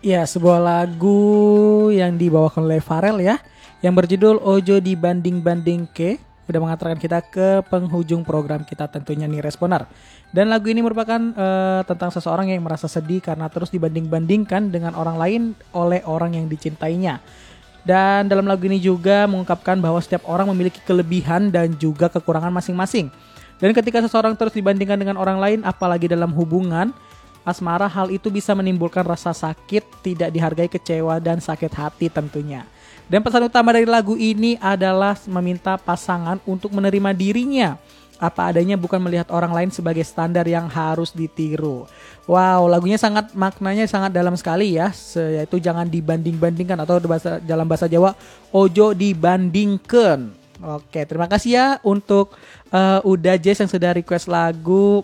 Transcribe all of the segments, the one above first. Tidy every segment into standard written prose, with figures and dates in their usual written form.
Ya, sebuah lagu yang dibawakan oleh Pharrell ya, yang berjudul Ojo Dibanding-banding Ke, udah mengantarkan kita ke penghujung program kita tentunya nih Responer. Dan lagu ini merupakan tentang seseorang yang merasa sedih karena terus dibanding-bandingkan dengan orang lain oleh orang yang dicintainya. Dan dalam lagu ini juga mengungkapkan bahwa setiap orang memiliki kelebihan dan juga kekurangan masing-masing. Dan ketika seseorang terus dibandingkan dengan orang lain, apalagi dalam hubungan asmara, hal itu bisa menimbulkan rasa sakit, tidak dihargai, kecewa, dan sakit hati tentunya. Dan pesan utama dari lagu ini adalah meminta pasangan untuk menerima dirinya apa adanya, bukan melihat orang lain sebagai standar yang harus ditiru. Wow, lagunya sangat, maknanya sangat dalam sekali ya, yaitu jangan dibanding-bandingkan, atau dalam bahasa Jawa, ojo dibandingkan. Oke, terima kasih ya untuk Uda Jazz yang sudah request lagu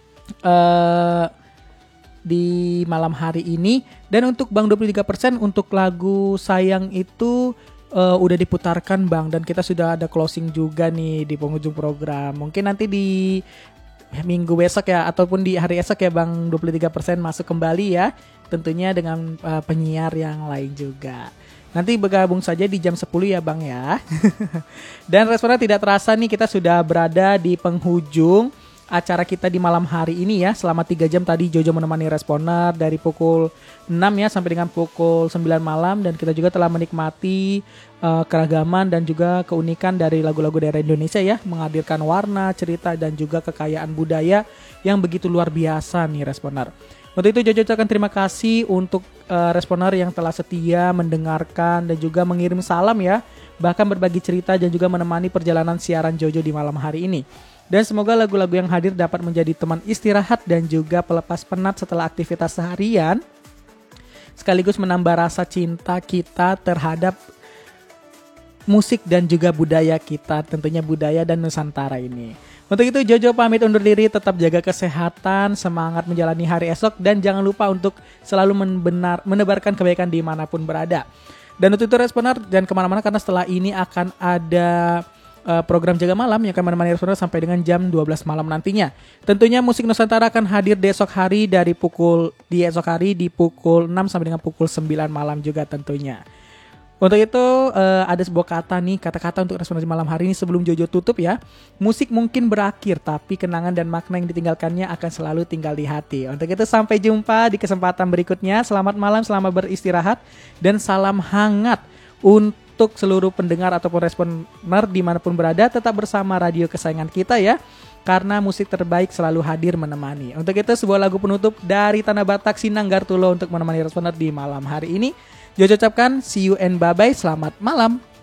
di malam hari ini. Dan untuk Bang 23% untuk lagu Sayang itu udah diputarkan Bang, dan kita sudah ada closing juga nih di penghujung program. Mungkin nanti di minggu besok ya, ataupun di hari esok ya Bang 23% masuk kembali ya, tentunya dengan penyiar yang lain juga. Nanti bergabung saja di jam 10 ya Bang ya. Dan Responer, tidak terasa nih kita sudah berada di penghujung acara kita di malam hari ini ya. Selama 3 jam tadi Jojo menemani Responer dari pukul 6 ya sampai dengan pukul 9 malam. Dan kita juga telah menikmati keragaman dan juga keunikan dari lagu-lagu daerah Indonesia ya, menghadirkan warna, cerita, dan juga kekayaan budaya yang begitu luar biasa nih Responer. Untuk itu Jojo ucapkan terima kasih untuk Responer yang telah setia mendengarkan dan juga mengirim salam ya, bahkan berbagi cerita dan juga menemani perjalanan siaran Jojo di malam hari ini. Dan semoga lagu-lagu yang hadir dapat menjadi teman istirahat dan juga pelepas penat setelah aktivitas seharian, sekaligus menambah rasa cinta kita terhadap musik dan juga budaya kita, tentunya budaya dan Nusantara ini. Untuk itu Jojo pamit undur diri, tetap jaga kesehatan, semangat menjalani hari esok, dan jangan lupa untuk selalu menebarkan kebaikan dimanapun berada. Dan untuk itu Responer, jangan kemana-mana karena setelah ini akan ada program Jaga Malam yang akan menemani Responer sampai dengan jam 12 malam nantinya. Tentunya musik Nusantara akan hadir di esok hari di pukul 6 sampai dengan pukul 9 malam juga tentunya. Untuk itu ada sebuah kata-kata untuk Responer di malam hari ini sebelum Jojo tutup ya. Musik mungkin berakhir, tapi kenangan dan makna yang ditinggalkannya akan selalu tinggal di hati. Untuk itu sampai jumpa di kesempatan berikutnya. Selamat malam, selamat beristirahat, dan salam hangat untuk seluruh pendengar ataupun Responer dimanapun berada. Tetap bersama radio kesayangan kita ya, karena musik terbaik selalu hadir menemani. Untuk itu sebuah lagu penutup dari Tanah Batak Sinanggar Tulo untuk menemani Responer di malam hari ini. Jojo ucapkan see you and bye-bye, selamat malam.